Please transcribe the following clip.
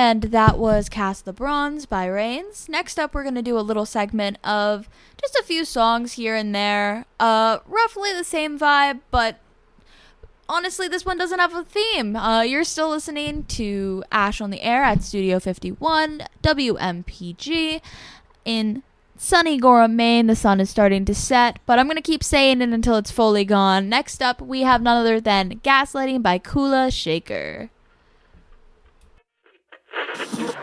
And that was Cast the Bronze by Reigns. Next up, we're going to do a little segment of just a few songs here and there. Roughly the same vibe, but honestly, this one doesn't have a theme. You're still listening to Ash on the Air at Studio 51, WMPG, in sunny Gorham, Maine. The sun is starting to set, but I'm going to keep saying it until it's fully gone. Next up, we have none other than Gaslighting by Kula Shaker.